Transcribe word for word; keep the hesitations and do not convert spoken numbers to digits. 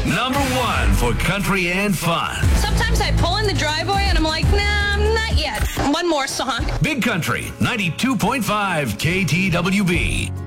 Number one for country and fun. Sometimes I pull in the driveway and I'm like, nah, not yet. One more song. Big Country, ninety-two point five K T W B.